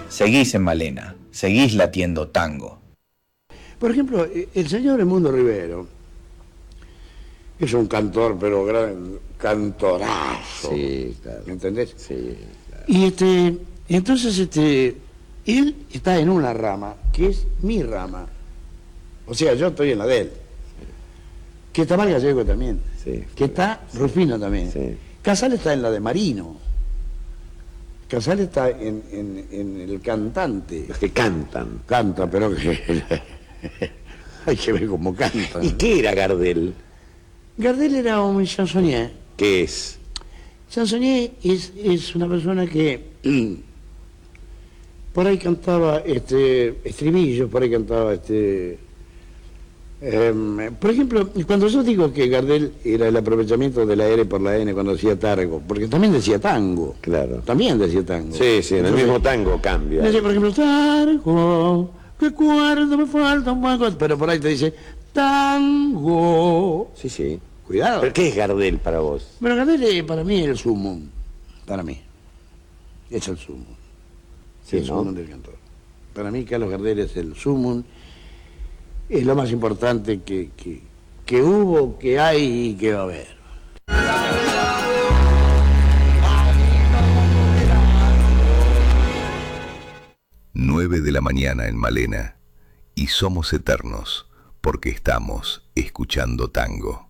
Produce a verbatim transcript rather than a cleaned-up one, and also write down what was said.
seguís en Malena, seguís latiendo tango. Por ejemplo, el señor Edmundo Rivero es un cantor, pero gran cantorazo. Sí, claro. ¿Me entendés? Sí, claro. Y este, entonces este, él está en una rama que es mi rama. O sea, yo estoy en la de él. Que está Mal Gallego también. Sí, que está sí. Rufino también. Sí. Casal está en la de Marino. Casal está en, en, en el cantante. Los que cantan. Canta, pero que hay que ver cómo canta. ¿Y qué era Gardel? Gardel era un chansonnier. ¿Qué es? Chansonnier es, es una persona que por ahí cantaba este estribillos, por ahí cantaba este... Eh, por ejemplo, cuando yo digo que Gardel era el aprovechamiento de la R por la N cuando decía tango, porque también decía tango. Claro. También decía tango. Sí, sí, en el Entonces, mismo tango cambia. decía, por ejemplo, tango, que cuerdo me falta un poco, pero por ahí te dice tango. Sí, sí. Cuidado. ¿Pero qué es Gardel para vos? Pero Gardel es para mí el sumo, para mí. Es el sumo. Sí, el ¿no? sumo del cantor. Para mí Carlos Gardel es el sumo, es lo más importante que, que, que hubo, que hay y que va a haber. nueve de la mañana en Malena y somos eternos porque estamos escuchando tango.